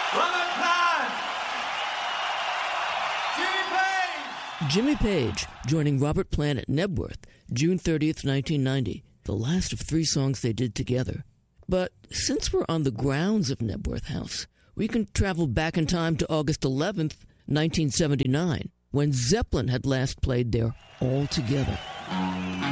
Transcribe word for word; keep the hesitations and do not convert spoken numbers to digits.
Robert Plant. Jimmy Page. Jimmy Page joining Robert Plant at Knebworth, June thirtieth, nineteen ninety, the last of three songs they did together. But since we're on the grounds of Knebworth House, we can travel back in time to August eleventh, nineteen seventy-nine, when Zeppelin had last played there all together.